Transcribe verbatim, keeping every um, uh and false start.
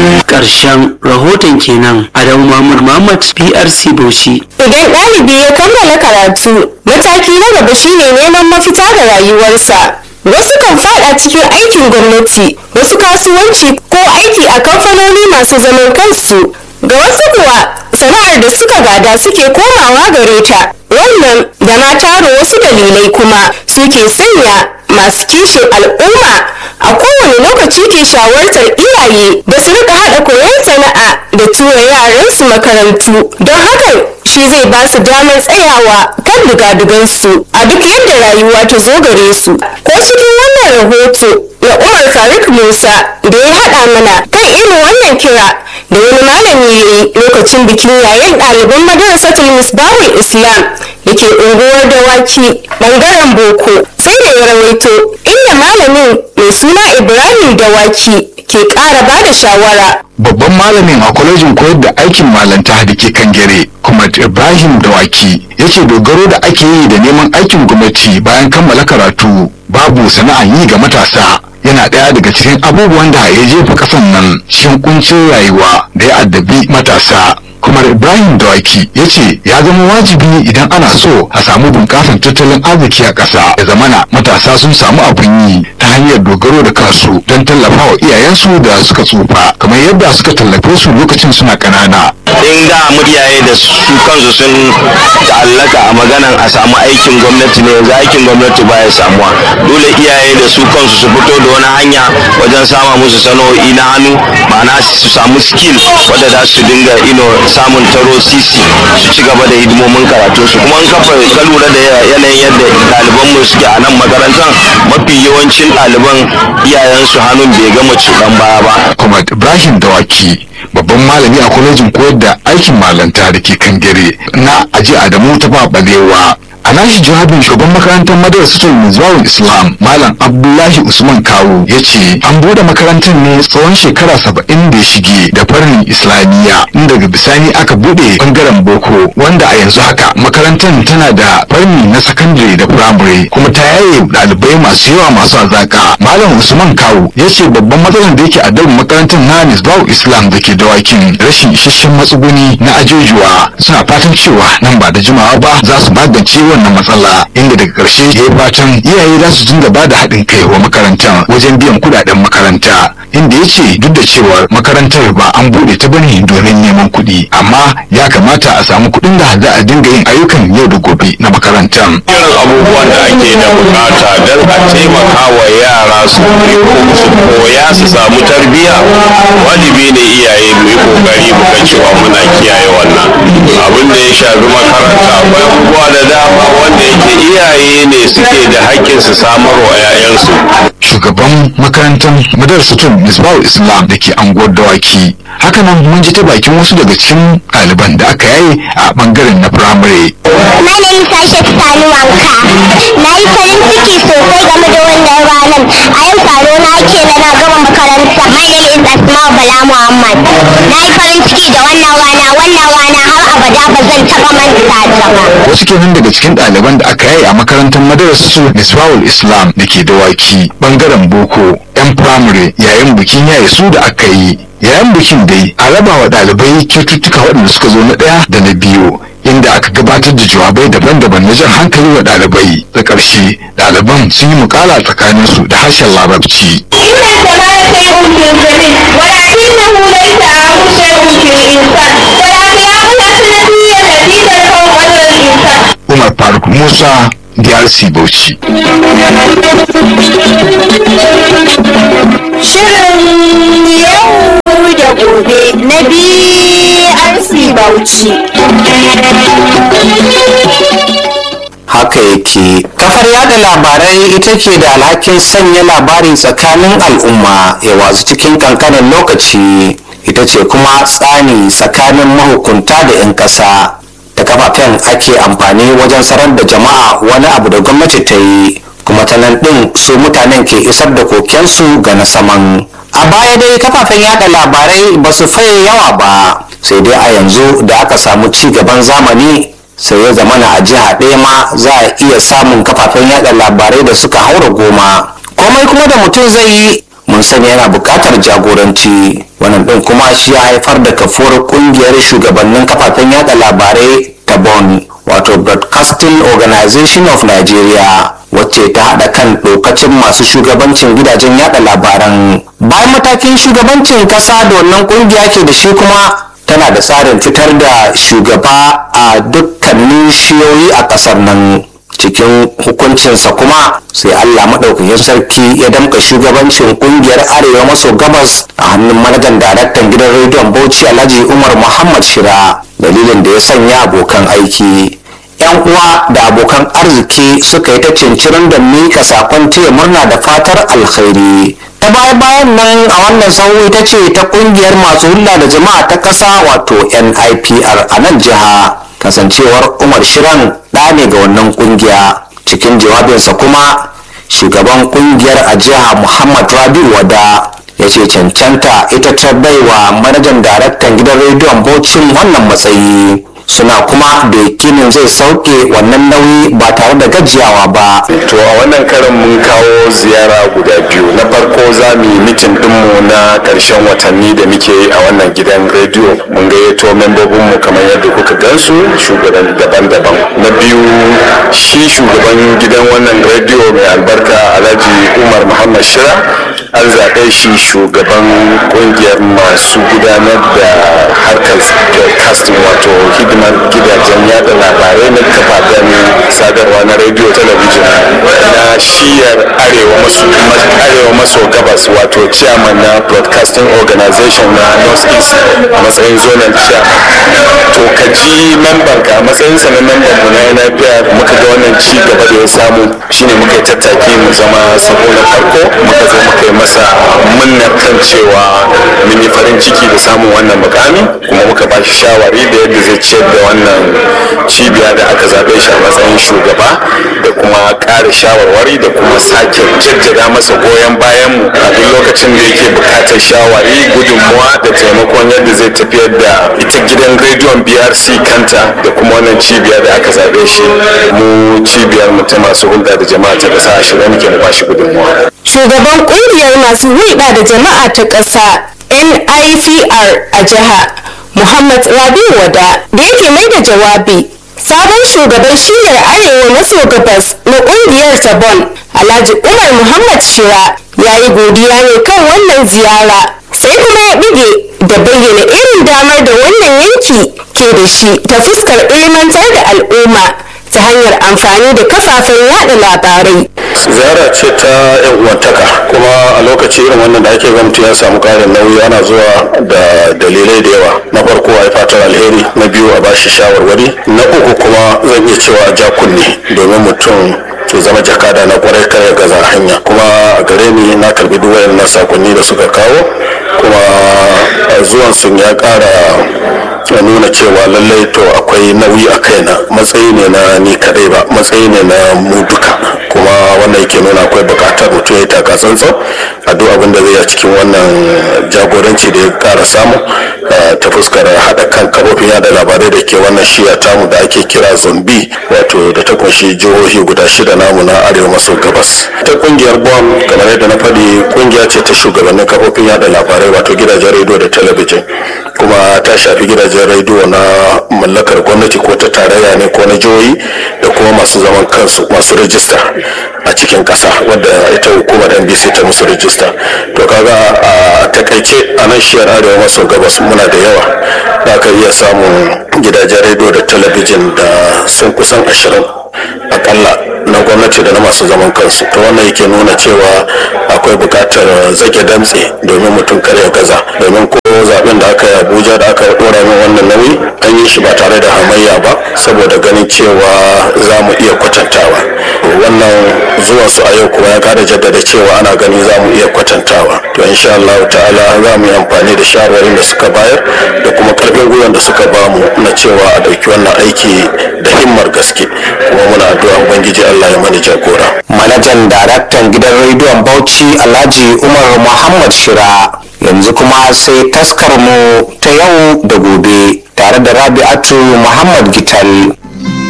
Ƙarshen rahoton kenan. Adamu Muhammad Muhammad P R C Bauchi. Idan ɗalibi ya kammala karatu, mataki na gaba shine neman mafita da rayuwarsa. Wasu kan fada cikin aikin gwamnati, wasu kasuwanci ko aiki a kamfanoni masu zaman kansu. Ga wasu kuwa sana'ar da suka gada suke komawa gare ta. Wannan da ma taro wasu dalilai kuma suke sanya masu kishin al'umma a kowane lokaci ke shawartar iyaye da su rika haɗa koyon sana'a da tura yaransu makarantu. Don hakan shi zai ba su damar tsayawa kan dugadugansu a duk yadda rayuwa ta zo gare su. Ko cikin wannan rahoto na Umar Faruk Musa da ya haɗa mana kan irin wannan kira da wani malami ya yi lokacin bikin yayin ɗaliban madrasatul Misbahul Islam da ke unguwar Dawaki ɓangaren Boko, sai da ya rawaito inda malamin mai suna Ibrahim Dawaki ke ƙara ba da shawara. Babban malamin a kwalejin koyar da aikin malanta da ke Kangere, kuma Ibrahim Dawaki, ya ce dogaro da ake yi da neman aikin gwamnati bayan kammala karatu babu sana'an yi ga matasa. Yana ɗaya daga cikin abubuwan da ya jefa ƙasan nan cikin kuncin rayuwa da ya addabi matasa. Kumar Ibrahim Dawaki ya ce ya zama wajibi idan ana so a samu bunƙasar tattalin arziki a ƙasa ya zamana matasa sun samu abin yi ta hanyar dogaro da kansu don tallafa wa iyayensu da suka tsufa kamar yadda suka tallafe su lokacin suna ƙanana. In da muryaye da su kansu sun ta'allaka a maganan a samu aikin gwamnati ne, yanzu aikin gwamnati baya samuwa. Dole iyaye da su kansu su fito da wani hanya wajen sama musu sana'o'i na hannu, ma'ana su samu skill wadda za su dinga ino samun taro sisi su ci gaba da hidimomin karatu su. Kuma an kafa ka lura da yanayin yadda ɗaliban mu suke a nan makarantar, mafi yawancin ɗaliban iyayensu hannun bai gama cuɗan baya ba. Kuma Ibrahim Dawaki babban malami a kwalejin koyar da aikin malanta da ke Kangere na Aji Adamu ta Balewa. A nashi jawabin shugaban makarantar madrasatul Misbahul Islam Malam Abdullahi Usman Kawu ya ce an bude makarantar ne tsawon shekara saba'in da ya shige da farnin Islamiyya, inda daga bisani aka bude bangaren boko, wanda a yanzu haka makarantar tana da farni na sakandare da firamare kuma ta yaye ɗalibai masu yawa masu azaka. Malam Usman Kawu ya ce babban matsalar da yake addabin makarantar na Misbahul Islam da ke Dawakin rashin isasshen matsuguni na ajujuwa. Suna fatan cewa nan ba da jimawa ba za su magance wannan matsala, inda daga ƙarshe ya yi fatan iyaye za su dinga ba da haɗin kai wa makarantar wajen biyan kuɗaɗen makaranta, inda ya ce duk da cewa makarantar ba an buɗe ta bane domin neman kuɗi, amma ya kamata a samu kuɗin da za a dinga yin ayyukan yau da gobe na makarantar. Irin abubuwan da ake da bukata don a taimaka wa yara su koya su samu tarbiyya, wajibi ne iyaye mu yi kokari mu ga cewa muna kiyaye wannan abin da ya shafi makaranta. Akwai abubuwa da dama wanda yake iyaye ne suke da haƙƙin su samar wa 'ya'yansu. Shugaban makarantar madrasatul Misbahul Islam da ke anguwar Dawaki. Hakanan mun ji ta bakin wasu daga cikin ɗaliban da aka yaye a bangaren na firamare. My name is Aisha Sani Wanka. Na yi farin ciki sosai game da wannan ranar. A yau taro na ke na na gama makaranta. My name is Asma Bala Muhammad. Na yi farin ciki da wannan rana. Wannan rana har abada ba zan taɓa manta ta ba. Wasu kenan daga cikin ɗaliban da aka yaye a makarantar madrasatul Misbahul Islam da ke Dawaki bangaren boko 'yan firamare yayin bikin yaye su da aka yi. Yayin bikin dai a raba wa ɗalibai kyaututtuka waɗanda suka zo na ɗaya da na biyu, inda aka gabatar da jawabai daban-daban na jan hankali wa ɗalibai. Da ƙarshe ɗaliban sun yi mukala tsakaninsu da harshen Larabci. Umar Faruk Musa, D R C Bauchi. Shirin yau da gobe na B R C Bauchi. Haka yake, kafar yada labarai ita ke da alhakin sanya labari tsakanin al'umma ya watsu cikin kankanin lokaci, ita ce kuma tsani tsakanin mahukunta da 'yan ƙasa. Da kafafen ake amfani wajen sanar da jama'a wani abu da gwamnati ta yi, kuma ta nan ɗin su mutanen ke isar da kokensu ga na saman. A baya dai kafafen yada labarai ba su faye yawa ba, sai dai a yanzu da aka samu ci gaban zamani sai ya zama na a jiha ɗaya ma za a iya samun kafafen yada labarai da suka haura goma. Komai kuma da mutum zai yi mun sani yana buƙatar jagoranci. Wannan ɗin kuma shi ya haifar da kafuwar ƙungiyar shugabannin kafafen yada labarai ta Bon, wato Broadcasting Organization of Nigeria, wacce ta haɗa kan ɗokacin masu shugabancin gidajen yada labaran. Bayan matakin shugabancin ƙasa da wannan ƙungiya ke da shi kuma tana da tsarin fitar da shugaba a dukkanin shiyoyi a ƙasar nan. Cikin hukuncinsa kuma sai Allah maɗaukakin sarki ya damƙa shugabancin ƙungiyar Arewa maso gabas a hannun manajan daraktan gidan rediyon Bauchi Alhaji Umar Muhammad Shira, dalilin da ya sanya abokan aiki, yan uwa da abokan arziki suka yi ta cincirin da mika sakon taya murna da fatar alkhairi. Ta baya bayan nan a wannan sahu ita ce ta ƙungiyar masu hulɗa da jama'a ta ƙasa wato N I P R a nan jiha, kasancewar Umar Shiran ɗa ne ga wannan ƙungiya. Cikin jawabinsa kuma shugaban ƙungiyar a jiha Muhammad Rabi'u Wada ya ce cancanta ita ta baiwa manajan daraktan gidan rediyon Bauchin wannan matsayi, suna kuma da yakinin zai sauke wannan nauyi ba tare da gajiyawa ba. To a wannan karin mun kawo ziyara guda biyu. Na farko za mu yi mitin ɗinmu na ƙarshen watanni da muke yi a wannan gidan rediyo. Mun gayyato membobinmu kamar yadda kuka gansu, shugaban daban-daban. Na biyu shi shugaban gidan wannan rediyo mai albarka Alhaji Umar Muhammad Shira, an zaɓe shi shugaban ƙungiyar masu gudanar da harkar broadcasting, wato hidimar gidajen yada labarai na kafafen sadarwa na rediyo talabijin na shiyar arewa maso arewa maso gabas, wato chairman na broadcasting organization na north east a matsayin zonal chairman. To ka ji memban ka a matsayin sa na memban mu na N I P R, muka ga wannan ci gaba da ya samu, shine muka yi tattaki mu zama sabo na farko, muka zo muka yi masa munnar kan cewa mun yi farin ciki da samun wannan mukami, kuma muka ba shi shawari da yadda zai ciyar da wannan cibiya da aka zaɓe shi a matsayin shugaba, da kuma ƙara shawarwari da kuma sake jaddada masa goyon bayan mu a duk lokacin da yake buƙatar shawari, gudunmuwa da taimakon yadda zai tafiyar da ita gidan rediyon B R C kanta da kuma wannan cibiya da aka zaɓe shi. Mu cibiyar mu ta masu hulɗa da jama'a ta ƙasa a shirye muke mu ba shi gudunmuwa. Shugaban ƙungiyar masu hulɗa da jama'a ta ƙasa N I P R a jiha Muhammad Rabi'u Wada da yake mai da jawabi, sabon shugaban shiyar arewa maso gabas na ƙungiyar ta Bon Alhaji Umar Muhammad Shira ya yi godiya ne kan wannan ziyara, sai kuma ya bige da bayyana irin damar da wannan yanki ke da shi ta fuskar ilimantar da al'umma ta hanyar amfani da kafafen yada labarai. Ziyara ce ta yan uwantaka, kuma a lokaci irin wannan da ake gamtu ya samu karin nauyi ana zuwa da dalilai da yawa. Na farko a yi fatar alheri, na biyu a bashi shawarwari, na uku kuma zan iya cewa a ja kunne domin mutum to zama jakada na kwarai kar ya gaza hanya. Kuma a gare ni na karbi duk wayannan sakonni da suka kawo, kuma zuwan sun ya kara ya nuna cewa lallai to akwai nauyi a kaina, matsayi ne na ni kadai ba, matsayi ne na mu duka, kuma wannan yake nuna akwai bukatar mutum ya taka tsantsan a duk abin da zai a cikin wannan jagoranci da ya kara samu ta fuskar haɗa kan kafofin yada labarai da ke wannan shiya tamu da ake kira zombi, wato da ta kunshi jihohi guda shida namu na arewa maso gabas. Ta kungiyar Bon, kamar yadda na faɗi, kungiya ce ta shugabannin kafofin yada labarai, wato gidajen rediyo da talabijin, kuma ta shafi gidajen rediyo na mallakar gwamnati ko ta tarayya ne ko na jihohi, da kuma masu zaman kansu masu rajista a cikin ƙasa, wadda ita hukumar N B C ta musu rajista. To kaga a takaice a nan shiyar arewa maso gabas muna da yawa, za ka iya samun gidajen rediyo da talabijin da sun kusan ashirin akalla na gwamnati da na masu zaman kansu. To wannan yake nuna cewa akwai bukatar zage damtse domin mutum kar ya gaza, domin ko zaben da aka yi Abuja da aka dora min wannan nauyi an yi shi ba tare da hamayya ba, saboda ganin cewa za mu iya kwatantawa. Wannan zuwan su a yau kuma ya kara jaddada cewa ana gani za mu iya kwatantawa. To insha Allah ta'ala za mu yi amfani da shawarwarin da suka bayar da kuma karfin gwiwan da suka bamu na cewa a dauki wannan aiki da himmar gaske, kuma muna addu'a ubangiji Allah ya mana jagora. Manajan daraktan gidan rediyon Bauchi Alhaji Umar Muhammad Shira. Yanzu kuma sai taskar mu ta yau da gobe tare da Rabi'atu Muhammad Gital.